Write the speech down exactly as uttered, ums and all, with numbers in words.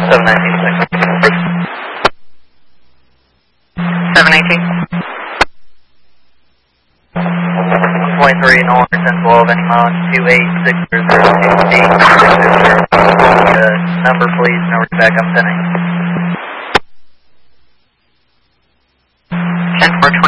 seven nineteen. seven nineteen. twenty-three, no longer ten twelve, any mileage, two eight six zero zero two eight six zero zero. Uh, number please, number back up ten eight. ten four twenty.